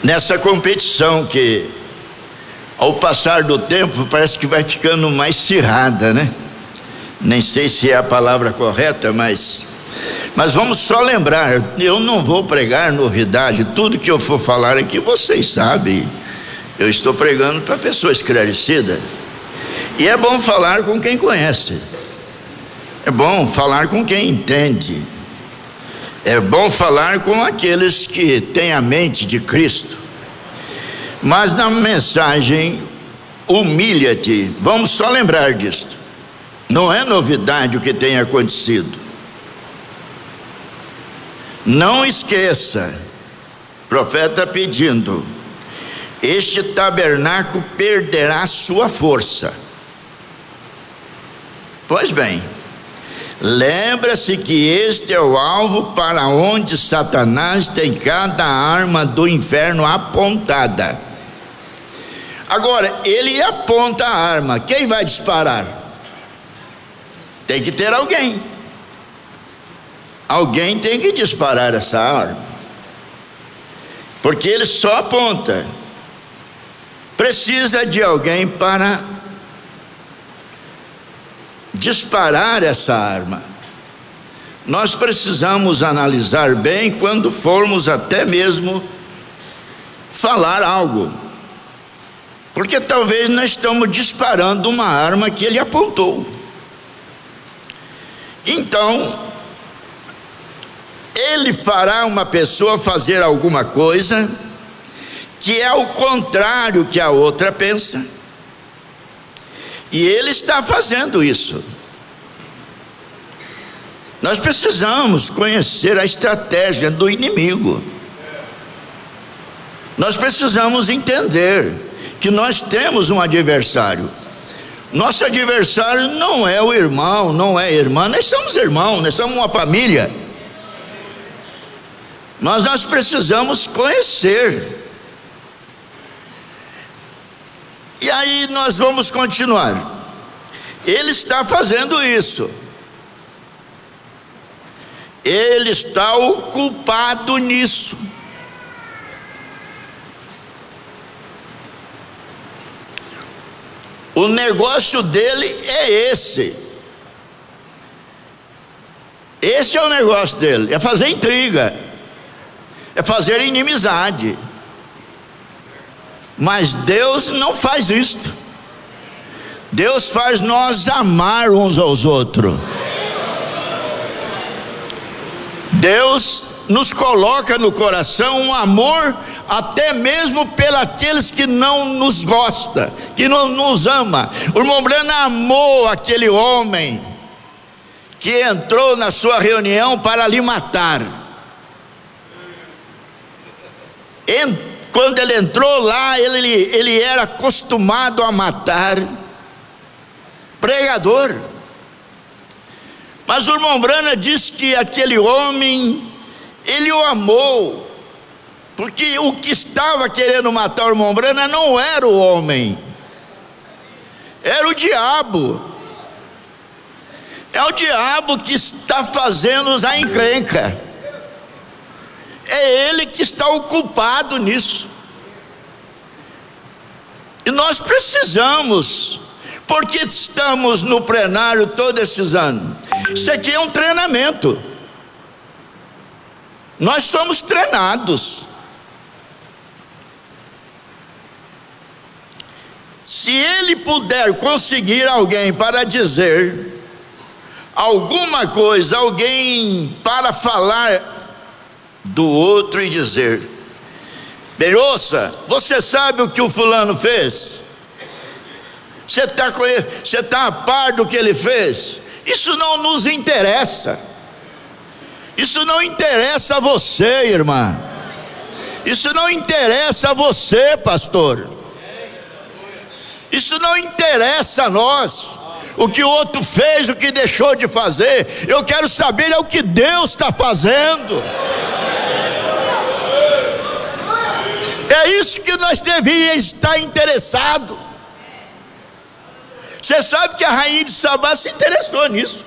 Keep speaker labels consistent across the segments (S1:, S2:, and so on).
S1: nessa competição que, ao passar do tempo, parece que vai ficando mais acirrada, né? Nem sei se é a palavra correta, mas vamos só lembrar, eu não vou pregar novidade, tudo que eu for falar aqui vocês sabem, eu estou pregando para pessoa esclarecida, e é bom falar com quem conhece, é bom falar com quem entende, é bom falar com aqueles que têm a mente de Cristo. Mas na mensagem humilha-te, vamos só lembrar disto, não é novidade o que tem acontecido. Não esqueça, profeta pedindo, este tabernáculo perderá sua força. Pois bem, lembra-se que este é o alvo para onde Satanás tem cada arma do inferno apontada. Agora, ele aponta a arma, quem vai disparar? Tem que ter alguém. Alguém tem que disparar essa arma, porque ele só aponta. Precisa de alguém para disparar essa arma. Nós precisamos analisar bem quando formos até mesmo falar algo, porque talvez nós estamos disparando uma arma que ele apontou. Então, ele fará uma pessoa fazer alguma coisa que é o contrário que a outra pensa, e ele está fazendo isso. Nós precisamos conhecer a estratégia do inimigo. Nós precisamos entender que nós temos um adversário. Nosso adversário não é o irmão, não é a irmã, nós somos irmãos, nós somos uma família. Mas nós precisamos conhecer. E aí nós vamos continuar. Ele está fazendo isso. Ele está ocupado nisso. O negócio dele é esse. Esse é o negócio dele, é fazer intriga, é fazer inimizade. Mas Deus não faz isto. Deus faz nós amar uns aos outros. Deus nos coloca no coração um amor até mesmo pelos que não nos gosta, que não nos ama. O irmão Branham amou aquele homem que entrou na sua reunião para lhe matar. Quando ele entrou lá, ele era acostumado a matar pregador. Mas o irmão Branham disse que aquele homem, ele o amou, porque o que estava querendo matar o irmão Branham não era o homem, era o diabo. É o diabo que está fazendo a encrenca. É ele que está ocupado nisso. E nós precisamos, porque estamos no plenário todos esses anos. Isso aqui é um treinamento. Nós somos treinados. Se ele puder conseguir alguém para dizer alguma coisa, alguém para falar do outro e dizer: bem, ouça, você sabe o que o fulano fez? Você está a par do que ele fez? Isso não nos interessa. Isso não interessa a você, irmã. Isso não interessa a você, pastor. Isso não interessa a nós. O que o outro fez, o que deixou de fazer. Eu quero saber é o que Deus está fazendo. É isso que nós deveríamos estar interessados. Você sabe que a rainha de Sabá se interessou nisso.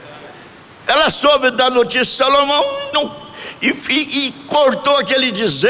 S1: Ela soube da notícia de Salomão e cortou aquele dizer.